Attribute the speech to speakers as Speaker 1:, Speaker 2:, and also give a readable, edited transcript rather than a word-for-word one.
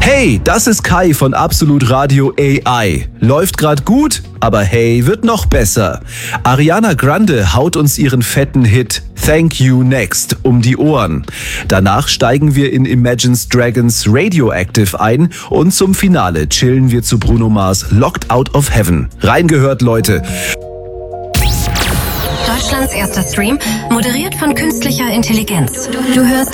Speaker 1: Hey, das ist Kai von Absolut Radio AI. Läuft grad gut, aber hey, wird noch besser. Ariana Grande haut uns ihren fetten Hit Thank You Next um die Ohren. Danach steigen wir in Imagine Dragons Radioactive ein und zum Finale chillen wir zu Bruno Mars Locked Out of Heaven. Reingehört, Leute.
Speaker 2: Deutschlands erster Stream, moderiert von künstlicher Intelligenz. Du hörst